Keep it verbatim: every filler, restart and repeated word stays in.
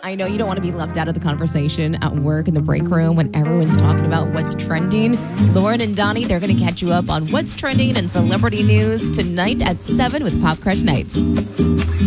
I know you don't want to be left out of the conversation at work in the break room when everyone's talking about what's trending. Lauren and Donnie, they're going to catch you up on what's trending and celebrity news tonight at seven with Pop Crush Nights.